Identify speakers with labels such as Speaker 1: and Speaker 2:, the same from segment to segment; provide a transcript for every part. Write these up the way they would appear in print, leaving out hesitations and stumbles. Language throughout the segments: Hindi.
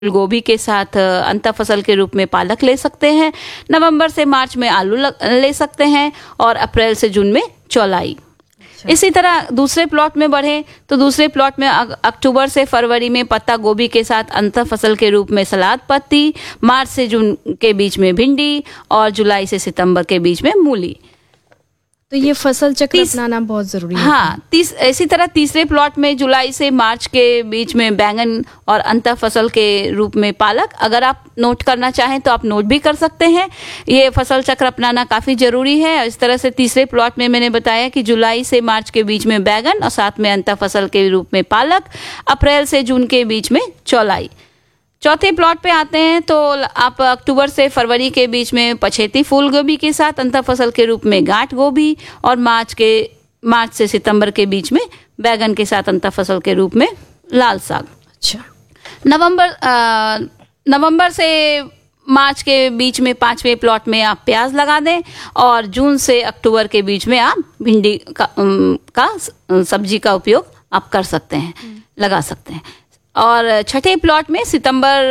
Speaker 1: गोभी के साथ अंतर फसल के रूप में पालक ले सकते हैं। नवंबर से मार्च में आलू ले सकते हैं और अप्रैल से जून में चौलाई। इसी तरह दूसरे प्लॉट में बढ़े तो दूसरे प्लॉट में अक्टूबर से फरवरी में पत्ता गोभी के साथ अंतर फसल के रूप में सलाद पत्ती, मार्च से जून के बीच में भिंडी और जुलाई से सितंबर के बीच में मूली।
Speaker 2: तो ये फसल चक्र अपनाना बहुत जरूरी है।
Speaker 1: हाँ, इसी तरह तीसरे प्लॉट में जुलाई से मार्च के बीच में बैंगन और अंतर फसल के रूप में पालक। अगर आप नोट करना चाहें तो आप नोट भी कर सकते हैं। ये फसल चक्र अपनाना काफी जरूरी है। इस तरह से तीसरे प्लॉट में मैंने बताया कि जुलाई से मार्च के बीच में बैंगन और साथ में अंतर फसल के रूप में पालक, अप्रैल से जून के बीच में चौलाई। चौथे प्लॉट पे आते हैं तो आप अक्टूबर से फरवरी के बीच में पछेती फूल गोभी के साथ अंतर फसल के रूप में गांठ गोभी और मार्च से सितंबर के बीच में बैगन के साथ अंतर फसल के रूप में लाल साग।
Speaker 2: अच्छा,
Speaker 1: नवंबर से मार्च के बीच में पांचवें प्लॉट में आप प्याज लगा दें और जून से अक्टूबर के बीच में आप भिंडी का सब्जी का उपयोग आप कर सकते हैं, लगा सकते हैं। और छठे प्लॉट में सितंबर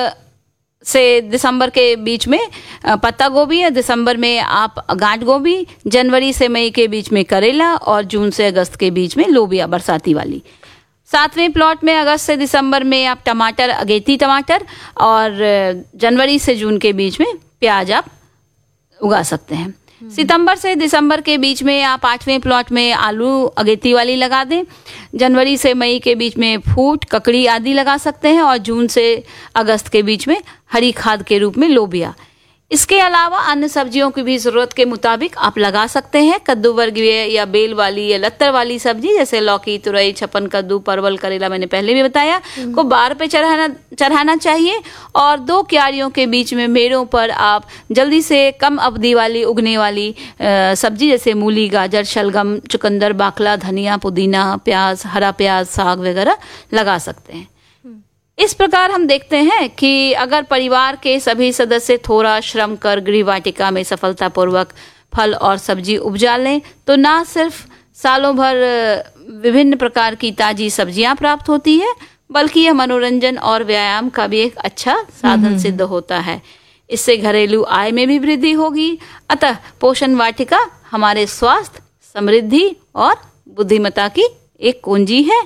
Speaker 1: से दिसंबर के बीच में पत्ता गोभी है, दिसंबर में आप गांठ गोभी, जनवरी से मई के बीच में करेला और जून से अगस्त के बीच में लोबिया बरसाती वाली। सातवें प्लॉट में अगस्त से दिसंबर में आप टमाटर, अगेती टमाटर और जनवरी से जून के बीच में प्याज आप उगा सकते हैं। सितंबर से दिसंबर के बीच में आप आठवें प्लॉट में आलू अगेती वाली लगा दें। जनवरी से मई के बीच में फूट, ककड़ी आदि लगा सकते हैं और जून से अगस्त के बीच में हरी खाद के रूप में लोबिया। इसके अलावा अन्य सब्जियों की भी जरूरत के मुताबिक आप लगा सकते हैं। कद्दू वर्गीय या बेल वाली या लत्तर वाली सब्जी जैसे लौकी, तुरई, छपन कद्दू, परवल, करेला मैंने पहले भी बताया को बार पे चढ़ाना चाहिए। और दो क्यारियों के बीच में मेड़ों पर आप जल्दी से कम अवधि वाली उगने वाली सब्जी जैसे मूली, गाजर, शलगम, चुकंदर, बाकला, धनिया, पुदीना, प्याज, हरा प्याज, साग वगैरह लगा सकते हैं। इस प्रकार हम देखते हैं कि अगर परिवार के सभी सदस्य थोड़ा श्रम कर गृह वाटिका में सफलतापूर्वक फल और सब्जी उपजा लें तो न सिर्फ सालों भर विभिन्न प्रकार की ताजी सब्जियां प्राप्त होती है, बल्कि यह मनोरंजन और व्यायाम का भी एक अच्छा साधन सिद्ध होता है। इससे घरेलू आय में भी वृद्धि होगी। अतः पोषण वाटिका हमारे स्वास्थ्य, समृद्धि और बुद्धिमत्ता की एक कुंजी है।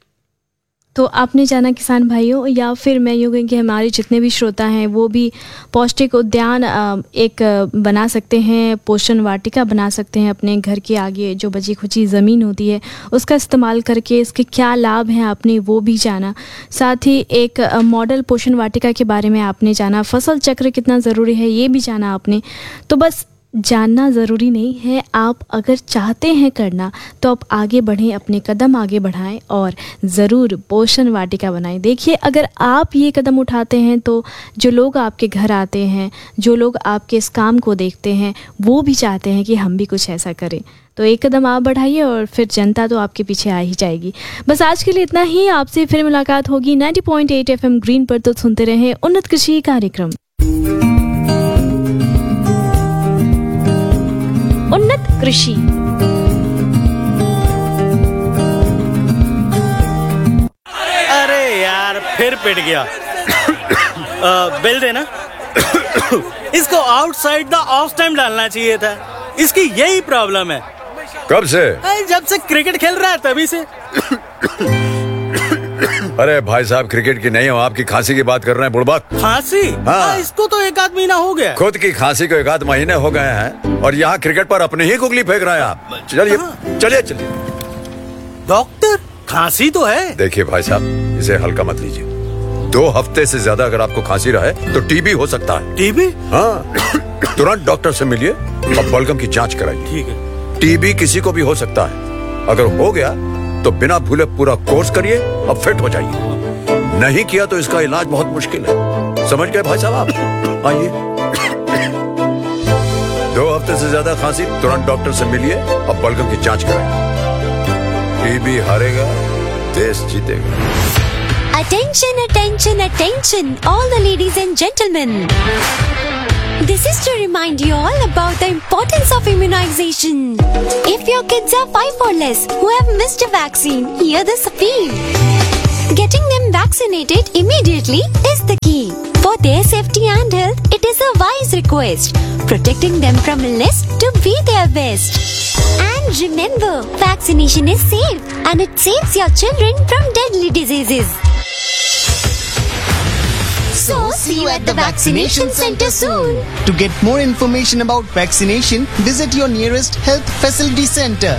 Speaker 2: तो आपने जाना किसान भाइयों, या फिर मैं यूँ कहूँ कि हमारे जितने भी श्रोता हैं वो भी पौष्टिक उद्यान एक बना सकते हैं, पोषण वाटिका बना सकते हैं अपने घर के आगे। जो बची खुची ज़मीन होती है उसका इस्तेमाल करके इसके क्या लाभ हैं आपने वो भी जाना। साथ ही एक मॉडल पोषण वाटिका के बारे में आपने जाना, फसल चक्र कितना ज़रूरी है ये भी जाना आपने। तो बस जानना ज़रूरी नहीं है, आप अगर चाहते हैं करना तो आप आगे बढ़ें, अपने कदम आगे बढ़ाएं और ज़रूर पोषण वाटिका बनाएं। देखिए, अगर आप ये कदम उठाते हैं तो जो लोग आपके घर आते हैं, जो लोग आपके इस काम को देखते हैं, वो भी चाहते हैं कि हम भी कुछ ऐसा करें। तो एक कदम आप बढ़ाइए और फिर जनता तो आपके पीछे आ ही जाएगी। बस आज के लिए इतना ही। आपसे फिर मुलाकात होगी 90.8 FM ग्रीन पर। तो सुनते रहें उन्नत कृषि कार्यक्रम। उन्नत कृषि।
Speaker 3: अरे यार, फिर पिट गया। बिल देना। इसको आउटसाइड द ऑफ टाइम डालना चाहिए था। इसकी यही प्रॉब्लम है।
Speaker 4: कब से?
Speaker 3: जब से क्रिकेट खेल रहा है तभी से।
Speaker 4: अरे भाई साहब, क्रिकेट की नहीं हो, आपकी खांसी की बात कर रहे हैं। बुड़बक
Speaker 3: खांसी?
Speaker 4: हाँ।
Speaker 3: इसको तो एक आध महीना हो गया।
Speaker 4: खुद की खांसी को एक आध महीने हो गए हैं और यहाँ क्रिकेट पर अपने ही गुगली फेंक रहे हैं आप। चलिए चलिए चलिए।
Speaker 3: डॉक्टर, खांसी तो है।
Speaker 4: देखिए भाई साहब, इसे हल्का मत लीजिए। 2 हफ्ते से ज्यादा अगर आपको खांसी रहे तो टीबी हो सकता है।
Speaker 3: टीबी?
Speaker 4: हाँ, तुरंत डॉक्टर से मिलिए और बलगम की जांच कराइए।
Speaker 3: ठीक है।
Speaker 4: टीबी किसी को भी हो सकता है। अगर हो गया तो बिना भूले पूरा कोर्स करिए और फिट हो जाइए। नहीं किया तो इसका इलाज बहुत मुश्किल है। समझ गए भाई साहब आप? आइए। 2 हफ्ते से ज्यादा खांसी, तुरंत डॉक्टर से मिलिए और बलगम की जांच कराइए। टीबी हारेगा, देश जीतेगा।
Speaker 5: Attention, attention, attention, all the ladies and gentlemen. This is to remind you all about the importance of immunization. If your kids are 5 or less who have missed a vaccine, hear this appeal. Getting them vaccinated immediately is the key. For their safety and health, it is a wise request. Protecting them from illness to be their best. And remember, vaccination is safe and it saves your children from deadly diseases. So, see you at the vaccination center soon.
Speaker 6: To get more information about vaccination, visit your nearest health facility center.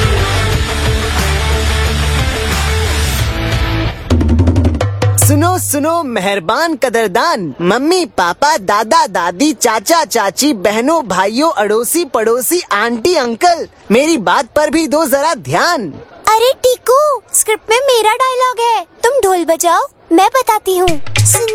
Speaker 7: सुनो सुनो मेहरबान कदरदान, मम्मी पापा दादा दादी चाचा चाची बहनों भाइयों अड़ोसी पड़ोसी आंटी अंकल, मेरी बात पर भी दो जरा ध्यान।
Speaker 5: अरे टीकू, स्क्रिप्ट में मेरा डायलॉग है, तुम ढोल बजाओ, मैं बताती हूँ।